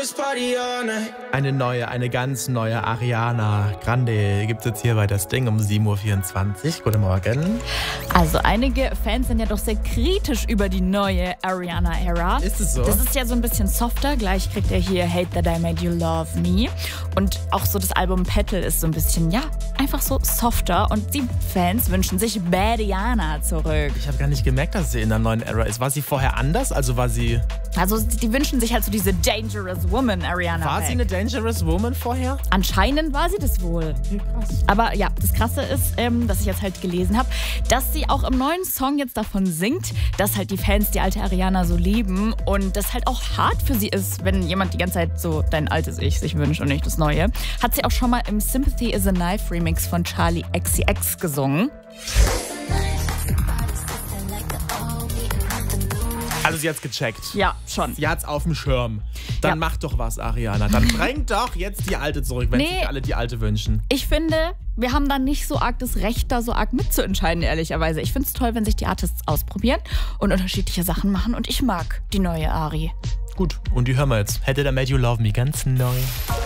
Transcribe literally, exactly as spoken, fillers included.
Eine neue, eine ganz neue Ariana Grande gibt es jetzt hier bei das Ding um sieben Uhr vierundzwanzig. Guten Morgen. Also einige Fans sind ja doch sehr kritisch über die neue Ariana-Ära. Ist es so? Das ist ja so ein bisschen softer. Gleich kriegt er hier Hate That I Made You Love Me. Und auch so das Album Petal ist so ein bisschen, ja, einfach so softer. Und die Fans wünschen sich Badiana zurück. Ich habe gar nicht gemerkt, dass sie in der neuen Ära ist. War sie vorher anders? Also war sie... Also die wünschen sich halt so diese Dangerous Woman Ariana. War weg. sie eine Dangerous Woman vorher? Anscheinend war sie das wohl. Okay, krass. Aber ja, das Krasse ist, ähm, dass ich jetzt halt gelesen habe, dass sie auch im neuen Song jetzt davon singt, dass halt die Fans die alte Ariana so lieben und das halt auch hart für sie ist, wenn jemand die ganze Zeit so dein altes Ich sich wünscht und nicht das Neue. Hat sie auch schon mal im Sympathy is a Knife Remix von Charli X C X gesungen. Also sie hat's gecheckt. Ja, schon. Sie hat's auf dem Schirm. Dann Ja. mach doch was, Ariana. Dann bring doch jetzt die alte zurück, wenn Nee. sich alle die alte wünschen. Ich finde, wir haben da nicht so arg das Recht, da so arg mitzuentscheiden, ehrlicherweise. Ich finde es toll, wenn sich die Artists ausprobieren und unterschiedliche Sachen machen und ich mag die neue Ari. Gut, und die hören wir jetzt. Hätte der Made You Love Me ganz neu.